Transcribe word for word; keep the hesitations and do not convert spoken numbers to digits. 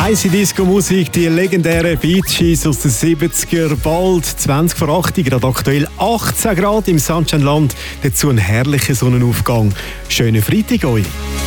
Heisse Disco-Musik, die legendären Bee Gees aus den siebziger, bald zwanzig vor acht, gerade aktuell achtzehn Grad im Sunshine-Land, dazu ein herrlicher Sonnenaufgang. Schönen Freitag euch!